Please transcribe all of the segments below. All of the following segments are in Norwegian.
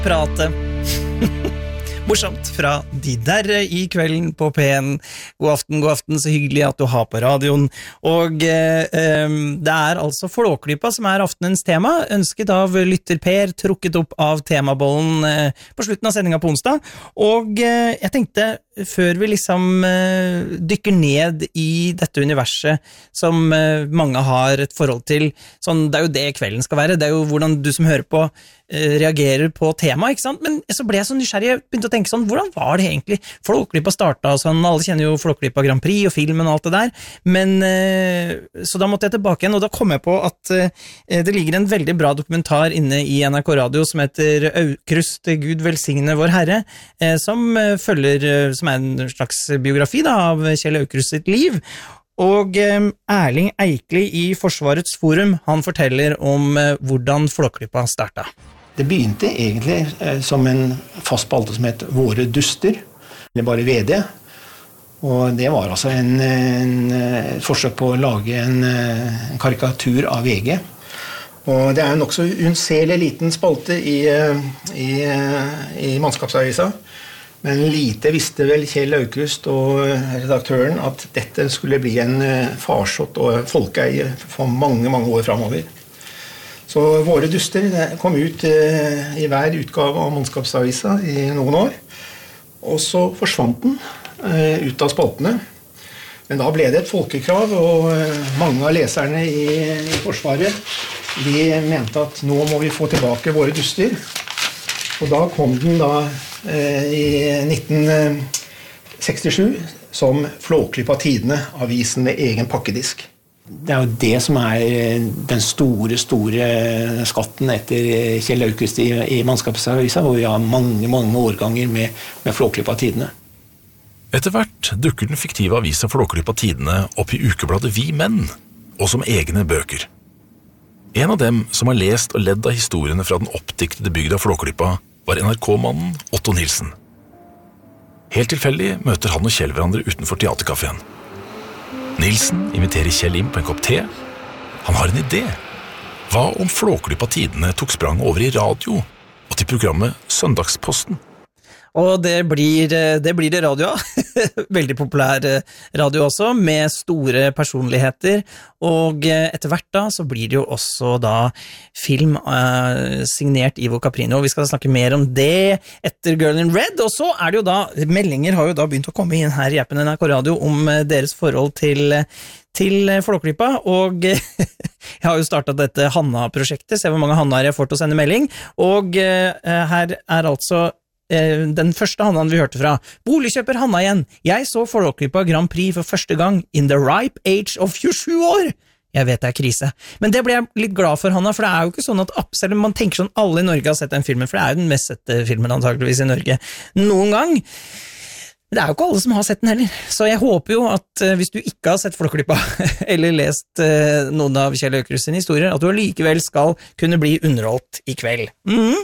prate. Morsomt fra de der I kvelden på P1. God aften, så hyggelig at du har på radioen. Og det altså Flåklypa som aftenens tema, ønsket av lytter Per, trukket opp av temabollen på slutten av sendingen på onsdag. Og jeg tenkte, før vi liksom dykker ned I dette universet som mange har et forhold til, sånn, det jo det kvelden skal være, det jo hvordan du som hører på reagerer på temaet, ikke sant? Men så ble jeg så nysgjerrig, jeg begynte å tenke sånn, hvordan var det egentlig? Flåklypa startet og sånn, alle kjenner jo Flåklypa Grand Prix og filmen og alt det der, men så da måtte jeg tilbake igjen, og da kom jeg på at det ligger en veldig bra dokumentar inne I NRK Radio som heter Aukrust, Gud velsigne vår Herre, som følger, som en slags biografi da, av Kjell Aukrust sitt liv, og Erling Eikli I Forsvarets Forum, han forteller om hvordan Flåklypa startet. Det begynte egentlig som en fast spalte som het Våre duster, eller bare VD, og det var altså en forsøk på å lage en karikatur av VG. Og det en nok så unnselig liten spalte I Mannskapsavisa, men lite visste vel Kjell Aukrust og redaktøren at dette skulle bli en farsott og folkeeie for mange, mange år fremover. Så Våre duster kom ut I hver utgave av Mannskapsavisa I noen år, og så forsvant den ut av spaltene. Men da ble det et folkekrav, og mange av leserne I Forsvaret, de mente at nå må vi få tilbake Våre duster. Og da kom den da I 1967 som Flåklypa Tidene, avisen med egen pakkedisk. Det jo det som den store skatten etter Kjell Aukrust I Mannskapsavisa, hvor vi har mange, mange årganger med Flåklypa Tidene. Etter hvert dukker den fiktive avisa Flåklypa Tidene opp I ukebladet Vi Menn, og som egne bøker. En av dem som har lest og ledd av historiene fra den oppdiktede bygda Flåklypa var NRK-mannen Otto Nilsen. Helt tilfeldig møter han og Kjell hverandre utenfor teaterkaféen. Nilsen inviterer Kjell inn på en kopp te. Han har en idé. Hva om Flåklypa Tidene tok sprang over I radio og til programmet Søndagsposten? Og det blir det radio, veldig populær radio også, med store personligheter, og etter hvert da så blir det jo også da film signert Ivo Caprino, og vi skal snakke mer om det etter Girl in Red, og så det jo da, meldinger har jo da begynt å komme inn her I appen NRK Radio om deres forhold til Flåklypa, og jeg har jo startet dette Hanna-prosjektet, se hvor mange Hannaer jeg får til å sende melding, og her altså den første Hannaen vi hørte fra. Boligkjøper Hanna igjen. Jeg så Flåklypa Grand Prix for første gang in the ripe age of 27 år. Jeg vet det krise. Men det ble jeg litt glad for, Hanna, for det jo ikke sånn at selv om man tenker sånn alle I Norge har sett den filmen, for det jo den mest sette filmen antageligvis I Norge noen gang. Men det jo ikke alle som har sett den heller. Så jeg håper jo at hvis du ikke har sett Flåklypa, eller lest noen av Kjell Aukrust sine historier, at du likevel skal kunne bli underholdt I kveld.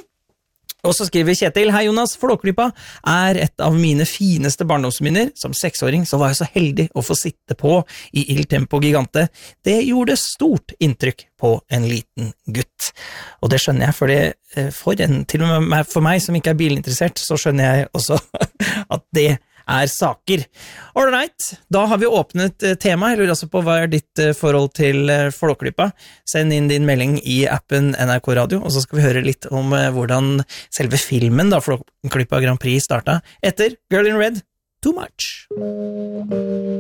Og så skriver Kjetil, hei Jonas, Flåklypa et av mine fineste barndomsminner. Som 6-åring så var jeg så heldig å få sitte på I Il Tempo Gigante. Det gjorde stort inntrykk på en liten gutt. Og det skjønner jeg, for til og med for meg som ikke bilinteressert, så skjønner jeg også at det saker. All right, da har vi åpnet tema. Jeg lurer altså på hva ditt forhold til Flåklypa. Send inn din melding I appen NRK Radio, og så skal vi høre litt om hvordan selve filmen da Flåklypa Grand Prix startet etter Girl in Red, Too Much.